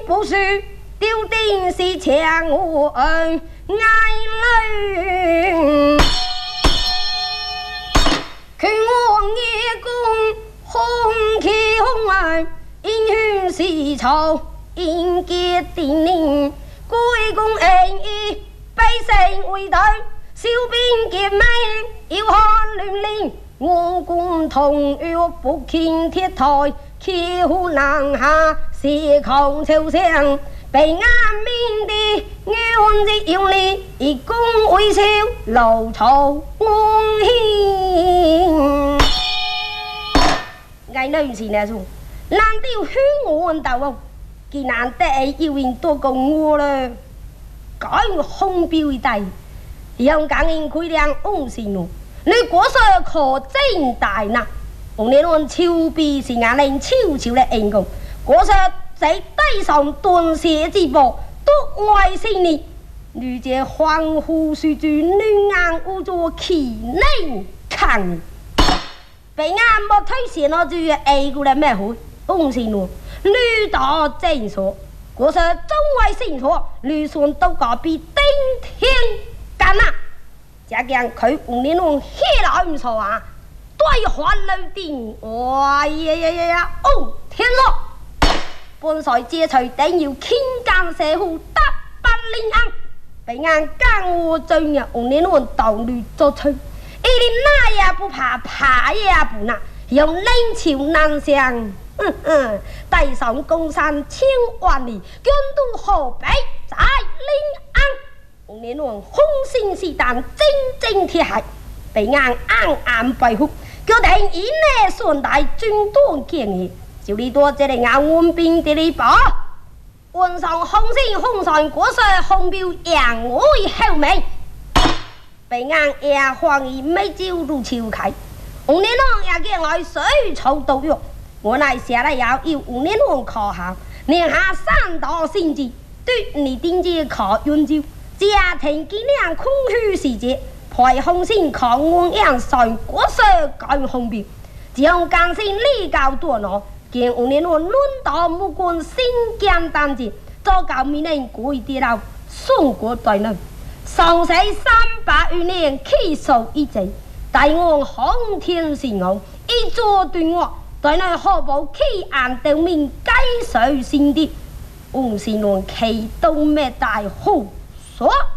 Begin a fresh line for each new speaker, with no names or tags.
不许丢定是强我爱人。看我叶公红旗红儿，英雄西朝应结定宁，归公恩义，百姓为头，小兵结盟，要汉乱令，我共同约不轻铁台，骑虎南下，西抗朝鲜，被安民的安日有力，以公为朝，老朝安兴。爱那是那种，难道虚我大王？既难得要人多过我了，改红标一代，让港人亏量翁先路，你国色可真大呐！我连按丘比是眼令悄悄的恩公，国色在地上断血之波，都外星你，女姐欢呼说句女眼无作气内看。被俺莫推荐了就爱过来咩好？翁先路。女大正说，我说中外星说，女算都隔壁顶天干呐！这样佢5年弄黑了唔错啊，对换了定，哇呀！哦，天咯！本帅接除定要倾干社会得不令安，被俺干我真呀5年弄道女作吹，一定那也不怕，怕也不拿，用冷朝南向。带上公山千万里，军都河北在临安。5年龙红星是弹，真铁海，被俺暗背负，决定以内顺带军多建议，就你多这里俺援兵的你把，晚上红星红上国色红标扬我后面，被俺也黄衣没酒入秋开，5年龙也见来水草都有。我乃下来要5年龙考好，年下3道星级，对你顶级考研究，家庭伎俩空虚世界，派红星考我样上国色干红标，将干星立高多脑，见5年龙轮到目光新疆单节，早教民人过跌到宋国对人，上世300余年起受一贼，大王航天神王一座对我。在那河堡起岸对面解水先的，翁先龙骑到咩大好所。